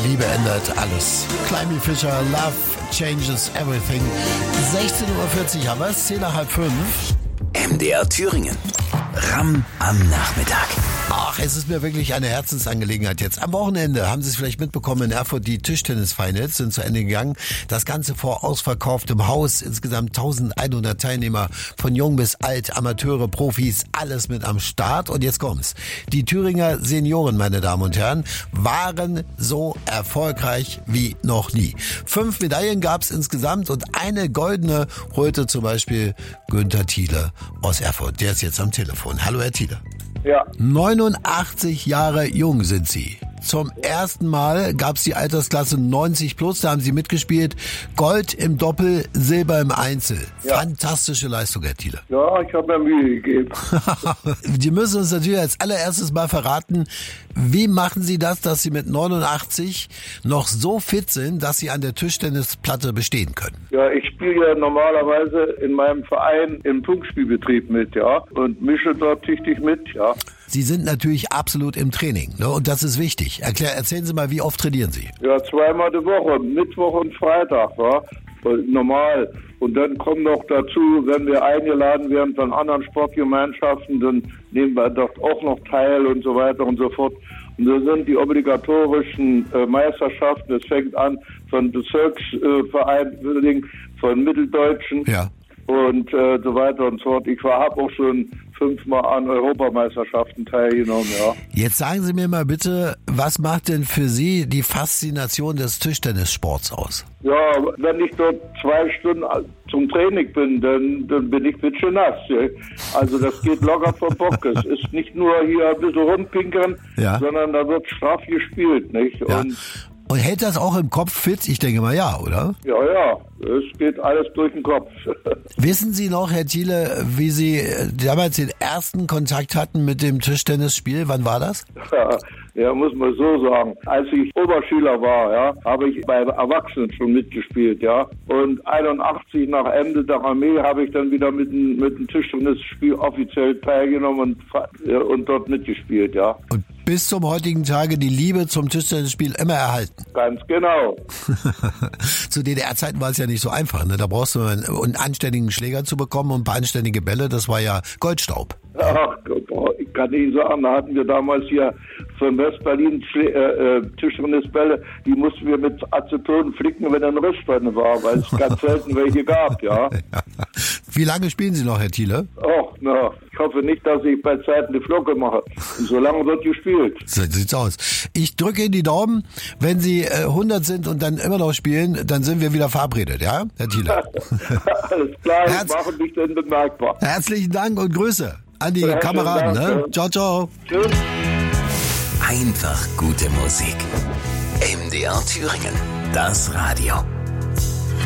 Die Liebe ändert alles. Climby Fisher, Love Changes Everything. 16:40 Uhr haben wir es, 10:30. MDR Thüringen. Ramm am Nachmittag. Ach, es ist mir wirklich eine Herzensangelegenheit jetzt. Am Wochenende haben Sie es vielleicht mitbekommen, in Erfurt die Tischtennis-Finals sind zu Ende gegangen. Das Ganze vor ausverkauftem Haus. Insgesamt 1100 Teilnehmer, von jung bis alt, Amateure, Profis, alles mit am Start. Und jetzt kommt's. Die Thüringer Senioren, meine Damen und Herren, waren so erfolgreich wie noch nie. 5 Medaillen gab's insgesamt und eine goldene holte zum Beispiel Günther Thiele aus Erfurt. Der ist jetzt am Telefon. Hallo, Herr Thiele. Ja. 89 Jahre jung sind Sie. Zum ersten Mal gab's die Altersklasse 90 plus, da haben Sie mitgespielt. Gold im Doppel, Silber im Einzel. Ja. Fantastische Leistung, Herr Thiele. Ja, ich habe mir Mühe gegeben. Sie müssen uns natürlich als allererstes mal verraten, wie machen Sie das, dass Sie mit 89 noch so fit sind, dass Sie an der Tischtennisplatte bestehen können? Ja, ich spiele ja normalerweise in meinem Verein im Punktspielbetrieb mit, ja, und mische dort tüchtig mit, ja. Sie sind natürlich absolut im Training, ne? Und das ist wichtig. Erzählen Sie mal, wie oft trainieren Sie? Ja, 2-mal die Woche, Mittwoch und Freitag, ja, normal. Und dann kommt noch dazu, wenn wir eingeladen werden von anderen Sportgemeinschaften, dann nehmen wir dort auch noch teil und so weiter und so fort. Und das sind die obligatorischen Meisterschaften. Es fängt an von Bezirksvereinen, von Mitteldeutschen. Ja. Und so weiter und so fort. Ich habe auch schon 5-mal an Europameisterschaften teilgenommen, ja. Jetzt sagen Sie mir mal bitte, was macht denn für Sie die Faszination des Tischtennissports aus? Ja, wenn ich dort 2 Stunden zum Training bin, dann bin ich nass. Also das geht locker vom Bock. Es ist nicht nur hier ein bisschen rumpinkern, ja, sondern da wird straff gespielt, nicht? Ja. Und hält das auch im Kopf fit? Ich denke mal ja, oder? Ja, es geht alles durch den Kopf. Wissen Sie noch, Herr Thiele, wie Sie damals den ersten Kontakt hatten mit dem Tischtennisspiel? Wann war das? Ja, muss man so sagen. Als ich Oberschüler war, ja, habe ich bei Erwachsenen schon mitgespielt, ja. Und 81 nach Ende der Armee habe ich dann wieder mit dem Tischtennisspiel offiziell teilgenommen und dort mitgespielt, ja. Und bis zum heutigen Tage die Liebe zum Tischtennisspiel immer erhalten. Ganz genau. Zu DDR-Zeiten war es ja nicht so einfach, ne? Da brauchst du einen anständigen Schläger zu bekommen und ein paar anständige Bälle. Das war ja Goldstaub. Ach, ich kann Ihnen sagen, da hatten wir damals hier von West-Berlin Tischtennisbälle, die mussten wir mit Aceton flicken, wenn ein Riss drin war, weil es ganz selten welche gab, ja. Wie lange spielen Sie noch, Herr Thiele? Ach, na, ich hoffe nicht, dass ich bei Zeiten die Flocke mache. Und so lange wird gespielt. So sieht's aus. Ich drücke Ihnen die Daumen. Wenn Sie 100 sind und dann immer noch spielen, dann sind wir wieder verabredet, ja, Herr Thiele? Alles klar, ich mache mich dann bemerkbar. Herzlichen Dank und Grüße an die Kameraden. Ne? Ciao, ciao. Tschüss. Einfach gute Musik. MDR Thüringen. Das Radio.